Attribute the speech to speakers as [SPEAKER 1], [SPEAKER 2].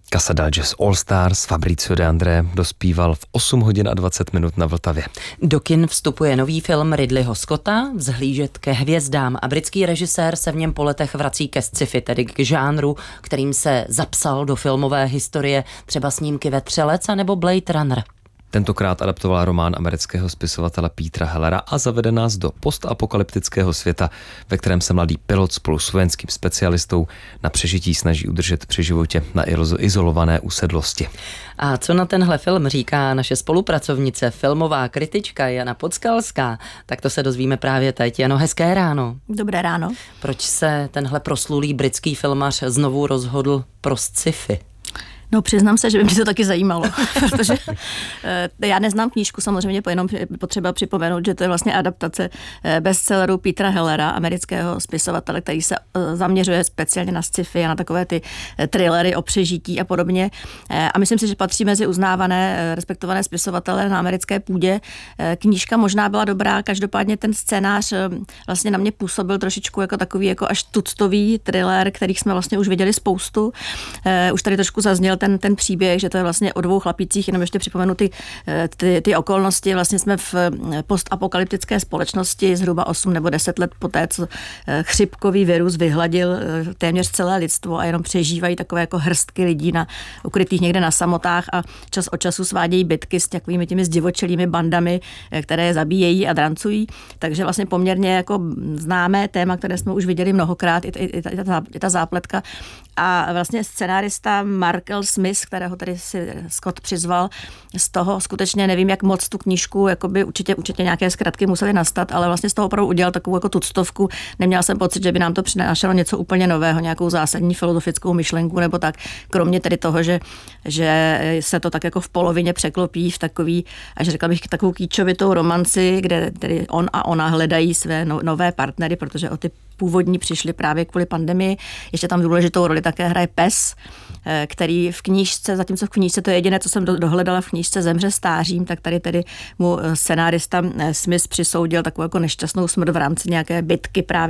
[SPEAKER 1] Casada Jazz All Stars Fabrizio De André dospíval v 8 hodin a 20 minut na Vltavě.
[SPEAKER 2] Do kin vstupuje nový film Ridleyho Scotta Vzhlížet ke hvězdám a britský režisér se v něm po letech vrací ke sci-fi, tedy k žánru, kterým se zapsal do filmové historie třeba snímky Vetřelec nebo Blade Runner.
[SPEAKER 1] Tentokrát adaptoval román amerického spisovatele Petera Hellera a zavede nás do postapokalyptického světa, ve kterém se mladý pilot spolu s vojenským specialistou na přežití snaží udržet při životě na izolované usedlosti.
[SPEAKER 2] A co na tenhle film říká naše spolupracovnice, filmová kritička Jana Podskalská, tak to se dozvíme právě teď. Jano, hezké ráno.
[SPEAKER 3] Dobré ráno.
[SPEAKER 2] Proč se tenhle proslulý britský filmař znovu rozhodl pro sci-fi?
[SPEAKER 3] No, přiznám se, že by mě to taky zajímalo, protože já neznám knížku, samozřejmě jenom potřeba připomenout, že to je vlastně adaptace bestselleru Petera Hellera, amerického spisovatele, který se zaměřuje speciálně na sci-fi a na takové ty thrillery o přežití a podobně. A myslím si, že patří mezi uznávané, respektované spisovatele na americké půdě. Knížka možná byla dobrá, každopádně ten scénář vlastně na mě působil trošičku jako takový jako až tuctový thriller, kterých jsme vlastně už viděli spoustu. Už tady trošku zazněl ten příběh, že to je vlastně o dvou chlapících, jenom ještě připomenu ty okolnosti. Vlastně jsme v postapokalyptické společnosti zhruba 8 nebo 10 let poté, co chřipkový virus vyhladil téměř celé lidstvo a jenom přežívají takové jako hrstky lidí ukrytých někde na samotách a čas od času svádějí bitky s takovými těmi zdivočelými bandami, které je zabíjejí a drancují. Takže vlastně poměrně jako známé téma, které jsme už viděli mnohokrát, i ta zápletka. A vlastně scenárista Markel Smith, kterého tady si Scott přizval, z toho skutečně nevím, jak moc tu knížku, jakoby určitě nějaké zkratky musely nastat, ale vlastně z toho opravdu udělal takovou jako tuctovku. Neměl jsem pocit, že by nám to přinášelo něco úplně nového, nějakou zásadní filozofickou myšlenku nebo tak, kromě tedy toho, že se to tak jako v polovině překlopí v takový, až řekla bych, takovou kýčovitou romanci, kde tedy on a ona hledají své nové partnery, protože o ty původní přišli právě kvůli pandemii. Ještě tam důležitou roli také hraje pes, který v knížce, zatímco v knížce to je jediné, co jsem dohledala v knížce, zemře stářím, tak tady tedy mu scenárista Smith přisoudil takovou jako nešťastnou smrt v rámci nějaké bitky právě